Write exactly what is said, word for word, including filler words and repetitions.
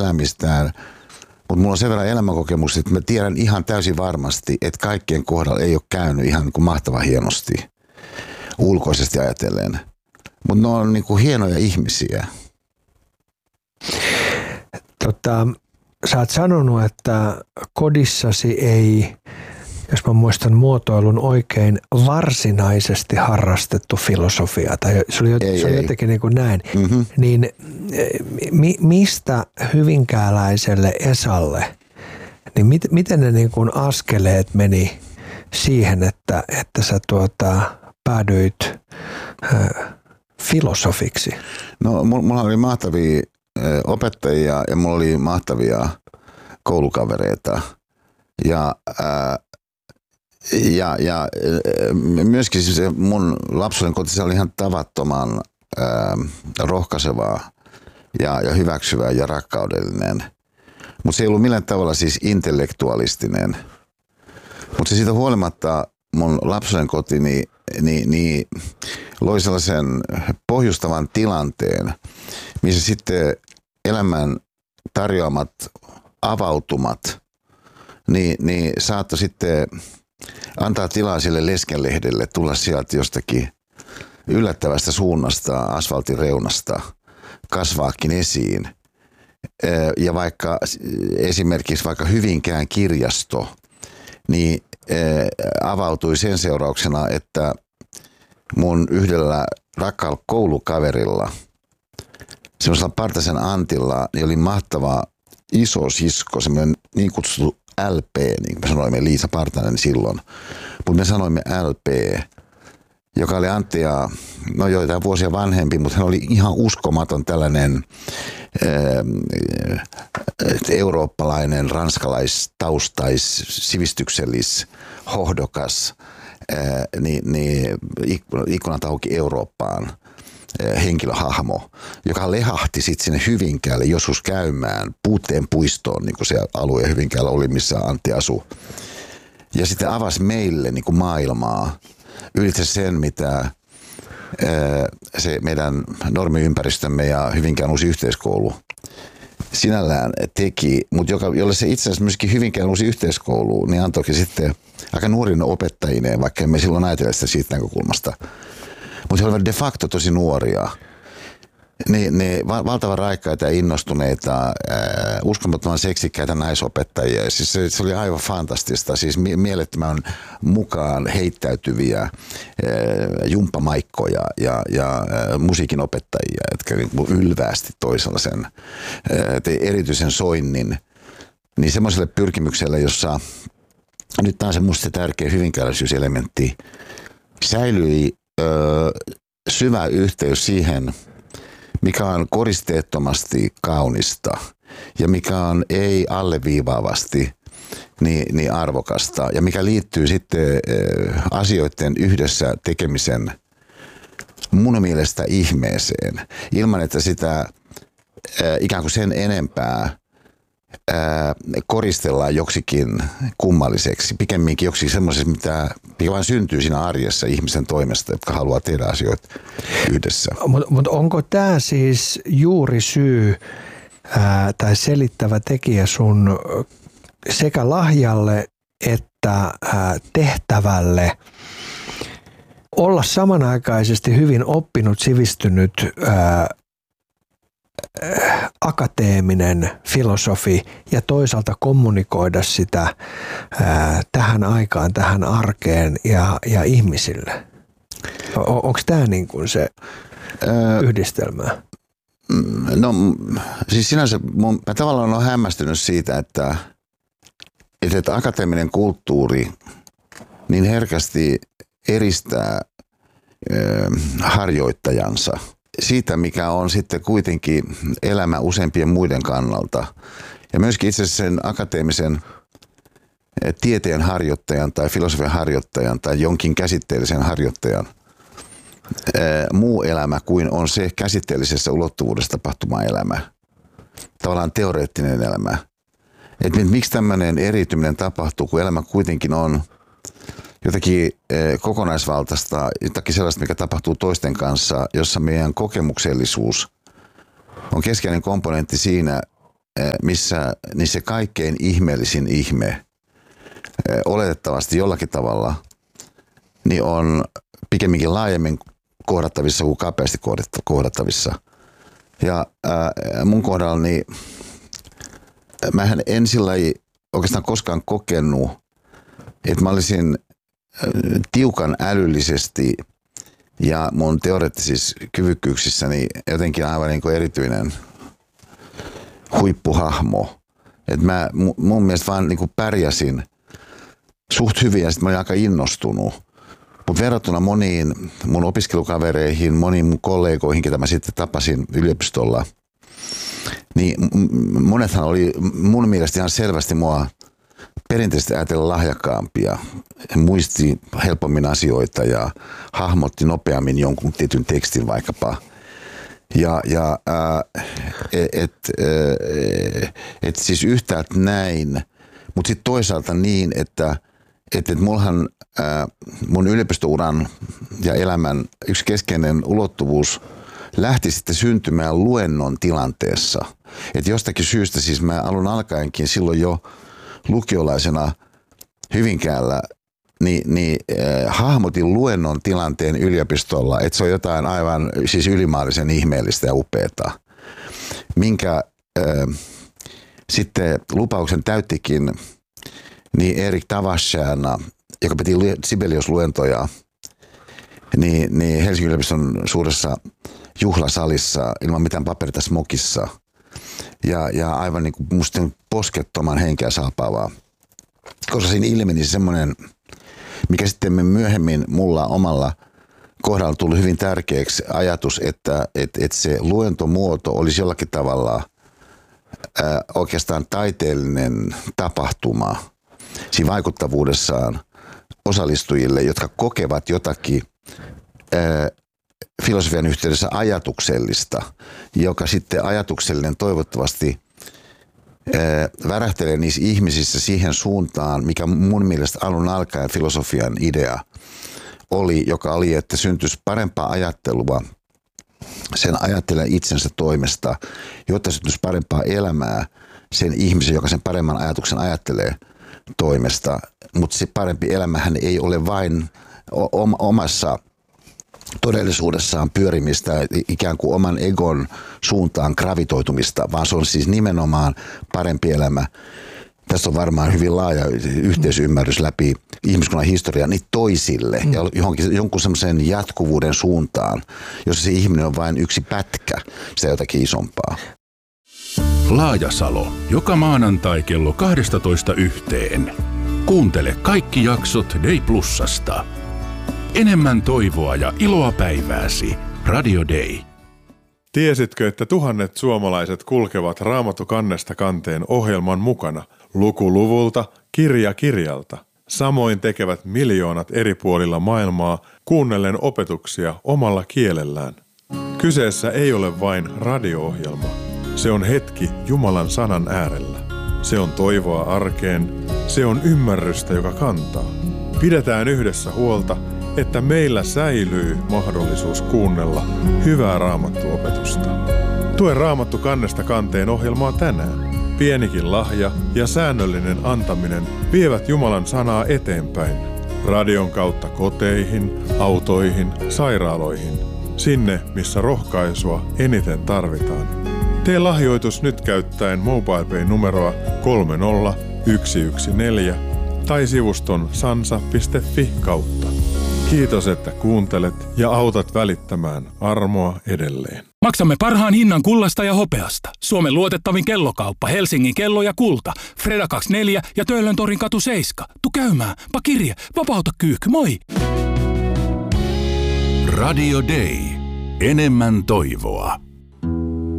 elämistään. Mutta mulla on sen verran elämänkokemusta, että mä tiedän ihan täysin varmasti, että kaikkien kohdalla ei ole käynyt ihan niin kuin mahtavan hienosti ulkoisesti ajatellen. Mutta ne on niin kuin hienoja ihmisiä. Tota, sä oot sanonut, että kodissasi ei, jos mä muistan muotoilun oikein, varsinaisesti harrastettu filosofiaa, tai se oli, ei, se oli ei. jotenkin niin kuin näin, Mm-hmm. niin mi, mistä hyvinkääläiselle Esalle, niin mit, miten ne niin kuin askeleet meni siihen, että, että sä tuota, päädyit äh, filosofiksi? No mulla oli mahtavia opettajia ja mulla oli mahtavia koulukavereita ja ää, Ja, ja myöskin se mun lapsuuden koti oli ihan tavattoman ää, rohkaisevaa ja, ja hyvääksyvää ja rakkaudellinen. Mutta se ei ollut millään tavalla siis intellektualistinen. Mutta se siitä huolimatta mun lapsuuden koti niin, niin, niin loi sellaisen pohjustavan tilanteen, missä sitten elämän tarjoamat avautumat niin, niin saattoi sitten antaa tilaa sille leskenlehdelle tulla sieltä jostakin yllättävästä suunnasta, asfaltin reunasta, kasvaakin esiin. Ja vaikka esimerkiksi vaikka Hyvinkään kirjasto, niin avautui sen seurauksena, että mun yhdellä rakkaalla koulukaverilla, semmoisella Partasen Antilla, niin oli mahtava iso sisko, semmoinen niin kutsuttu L P, niin kuin me sanoimme Liisa Partanen silloin, mutta me sanoimme L P, joka oli Anttia, no joitain vuosia vanhempi, mutta hän oli ihan uskomaton tällainen äh, eurooppalainen, ranskalaistaustais, sivistyksellis, hohdokas, äh, niin, niin ikkunat auki Eurooppaan henkilöhahmo, joka lehahti sitten sinne Hyvinkäälle joskus käymään Puutteen puistoon, niin kuin se alue Hyvinkäällä oli, missä Antti asui. Ja sitten avasi meille niin kuin maailmaa ylitse sen, mitä se meidän normiympäristömme ja Hyvinkään uusi yhteiskoulu sinällään teki, mutta jolle se itse asiassa myöskin Hyvinkään uusi yhteiskoulu, niin antoikin sitten aika nuorina opettajineen, vaikka emme silloin ajatella sitä siitä näkökulmasta. Mutta he olivat de facto tosi nuoria. Ne, ne valtavan raikkaita ja innostuneita, ää, uskomattoman seksikkäitä naisopettajia. Siis se, se oli aivan fantastista. Siis mielettömän mukaan heittäytyviä ää, jumppamaikkoja ja, ja ää, musiikinopettajia, jotka ylväästi toi sellaisen ää, erityisen soinnin. Niin semmoiselle pyrkimykselle, jossa nyt taas se musta tärkeä hyvinkääläisyyselementti säilyi Öö, syvä yhteys siihen, mikä on koristeettomasti kaunista ja mikä on ei alleviivaavasti niin, niin arvokasta ja mikä liittyy sitten öö, asioiden yhdessä tekemisen mun mielestä ihmeeseen ilman, että sitä öö, ikään kuin sen enempää Ää, koristellaan joksikin kummalliseksi, pikemminkin joksikin semmoisessa, mitä mikä vain syntyy siinä arjessa ihmisen toimesta, jotka haluaa tehdä asioita yhdessä. Mutta mut onko tämä siis juuri syy ää, tai selittävä tekijä sun sekä lahjalle että ää, tehtävälle olla samanaikaisesti hyvin oppinut, sivistynyt ää, akateeminen filosofi ja toisaalta kommunikoida sitä ää, tähän aikaan, tähän arkeen ja, ja ihmisille? O, onko tämä niin kuin se ää, yhdistelmä? No siis sinänsä mun, mä tavallaan olen hämmästynyt siitä, että, että akateeminen kulttuuri niin herkästi eristää ää, harjoittajansa siitä, mikä on sitten kuitenkin elämä useimpien muiden kannalta. Ja myöskin itse asiassa sen akateemisen tieteen harjoittajan tai filosofian harjoittajan tai jonkin käsitteellisen harjoittajan ää, muu elämä kuin on se käsitteellisessä ulottuvuudessa tapahtuma elämä. Tavallaan teoreettinen elämä. Et miksi tämmöinen eriytyminen tapahtuu, kun elämä kuitenkin on jotakin kokonaisvaltaista, jotakin sellaista, mikä tapahtuu toisten kanssa, jossa meidän kokemuksellisuus on keskeinen komponentti siinä, missä niin se kaikkein ihmeellisin ihme oletettavasti jollakin tavalla niin on pikemminkin laajemmin kohdattavissa kuin kapeasti kohdattavissa. Ja ää, mun kohdalla niin mähän en sillä oikeastaan koskaan kokenut, että mä olisin tiukan älyllisesti ja mun teoreettisissa kyvykkyyksissäni jotenkin aivan niin kuin erityinen huippuhahmo. Että mä mun mielestä vaan niin kuin pärjäsin suht hyvin ja sitten mä olin aika innostunut. Mutta verrattuna moniin mun opiskelukavereihin, moniin mun kollegoihin, ketä mä sitten tapasin yliopistolla, niin monethan oli mun mielestä ihan selvästi mua perinteisesti ajatella lahjakkaampia. Muisti helpommin asioita ja hahmotti nopeammin jonkun tietyn tekstin vaikkapa. Ja, ja äh, et, äh, et siis yhtäältä näin, mutta sitten toisaalta niin, että et, et mullahan äh, mun yliopistouran ja elämän yksi keskeinen ulottuvuus lähti sitten syntymään luennon tilanteessa. Että jostakin syystä siis mä alun alkaenkin silloin jo lukiolaisena Hyvinkäällä niin, niin äh, hahmotin luennon tilanteen yliopistolla, että se on jotain aivan siis ylimaallisen ihmeellistä ja upeata, minkä äh, sitten lupauksen täyttikin niin Erik Tavasjärna, joka piti Sibelius-luentoja niin, niin Helsingin yliopiston suuressa juhlasalissa ilman mitään paperita smokissa ja, ja aivan niin kuin musta poskettoman henkeä salpaavaa. Koska siinä ilmeni semmoinen, mikä sitten myöhemmin mulla omalla kohdalla tuli hyvin tärkeäksi ajatus, että et, et se luentomuoto olisi jollakin tavalla ää, oikeastaan taiteellinen tapahtuma siinä vaikuttavuudessaan osallistujille, jotka kokevat jotakin ää, filosofian yhteydessä ajatuksellista, joka sitten ajatuksellinen toivottavasti ää, värähtelee niissä ihmisissä siihen suuntaan, mikä mun mielestä alun alkaen filosofian idea oli, joka oli, että syntyisi parempaa ajattelua sen ajattelijan itsensä toimesta, jotta syntyisi parempaa elämää sen ihmisen, joka sen paremman ajatuksen ajattelee toimesta. Mutta se parempi elämähän ei ole vain omassa todellisuudessaan pyörimistä, ikään kuin oman egon suuntaan gravitoitumista, vaan se on siis nimenomaan parempi elämä. Tässä on varmaan hyvin laaja yhteisymmärrys läpi ihmiskunnan historiaa niin toisille mm. ja johonkin, jonkun semmoisen jatkuvuuden suuntaan, jossa se ihminen on vain yksi pätkä sitä jotakin isompaa. Laajasalo, joka maanantai kello kaksitoista yhteen. Kuuntele kaikki jaksot Day Plusasta. Enemmän toivoa ja iloa päivääsi. Radio Day. Tiesitkö, että tuhannet suomalaiset kulkevat Raamattu kannesta kanteen ohjelman mukana luku luvulta, kirja kirjalta? Samoin tekevät miljoonat eri puolilla maailmaa kuunnellen opetuksia omalla kielellään. Kyseessä ei ole vain radio-ohjelma. Se on hetki Jumalan sanan äärellä. Se on toivoa arkeen. Se on ymmärrystä, joka kantaa. Pidetään yhdessä huolta, että meillä säilyy mahdollisuus kuunnella hyvää Raamattu-opetusta. Tue Raamattu kannesta kanteen ohjelmaa tänään. Pienikin lahja ja säännöllinen antaminen vievät Jumalan sanaa eteenpäin. Radion kautta koteihin, autoihin, sairaaloihin. Sinne, missä rohkaisua eniten tarvitaan. Tee lahjoitus nyt käyttäen MobilePay-numeroa kolme nolla yksi yksi neljä tai sivuston sansa piste fi kautta. Kiitos, että kuuntelet ja autat välittämään armoa edelleen. Maksamme parhaan hinnan kullasta ja hopeasta. Suomen luotettavin kellokauppa Helsingin kello ja kulta. Freda kaksikymmentäneljä ja Töölöntorin katu seitsemän. Tu käymään. Pa kirje. Vapauta kyyhky. Moi! Radio Day. Enemmän toivoa.